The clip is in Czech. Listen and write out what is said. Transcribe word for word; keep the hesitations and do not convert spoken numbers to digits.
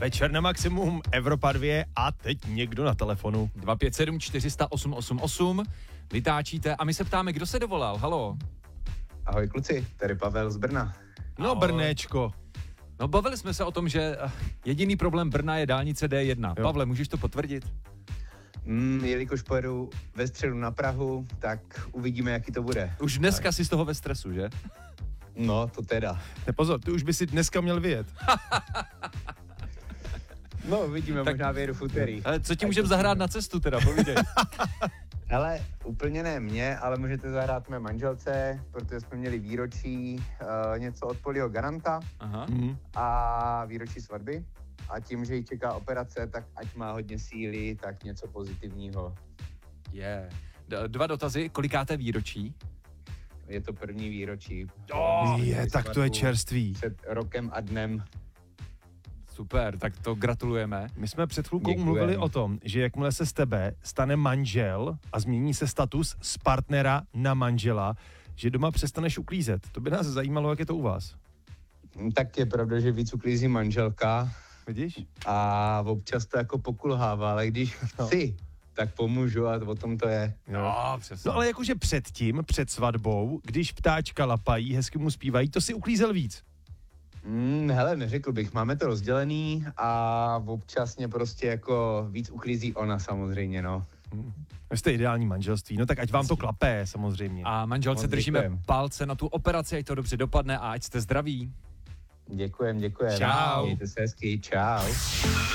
Večer na maximum, Evropa dva a teď někdo na telefonu. dva pět sedm čtyři sta osm osm osm, vytáčíte a my se ptáme, kdo se dovolal, halo. Ahoj kluci, tady Pavel z Brna. No Ahoj. Brnéčko. No bavili jsme se o tom, že jediný problém Brna je dálnice D jedna. Jo. Pavle, můžeš to potvrdit? Mm, jelikož pojedu ve středu na Prahu, tak uvidíme, jaký to bude. Už dneska jsi z toho ve stresu, že? No, to teda. Ne, pozor, ty už by si dneska měl vyjet. No, uvidíme, Tak- tak možná vyjedu v úterý. Ale co ti můžeme zahrát na cestu teda, povídej. Hele, úplně ne mě, ale můžete zahrát mé manželce, protože jsme měli výročí uh, něco od Polího Garanta Aha. Mhm. a výročí svatby. A tím, že ji čeká operace, tak ať má hodně síly, tak něco pozitivního. Je. D- Dva dotazy, kolikáté výročí? Je to první výročí. Oh, Je, tak to je Svatbu čerstvý. Před rokem a dnem. Super, tak to gratulujeme. My jsme před chvilkou Děkujem. mluvili o tom, že jakmile se z tebe stane manžel a změní se status z partnera na manžela, že doma přestaneš uklízet. To by nás zajímalo, jak je to u vás. Tak je pravda, že víc uklízí manželka Vidíš? a občas to jako pokulhává, ale když chci, tak pomůžu a o tom to je. No, přesně. No ale jakože předtím, před svatbou, když ptáčka lapají, hezky mu zpívají, to si uklízel víc. Mm, hele, neřekl bych, máme to rozdělený a občas mě prostě jako víc uklízí ona samozřejmě, no. Vy jste ideální manželství, no tak ať vám to klapé samozřejmě. A manželce Moc držíme děkujem. palce na tu operaci, ať to dobře dopadne a ať jste zdraví. Děkujem, děkujem. Čau. Mějte se hezky, čau.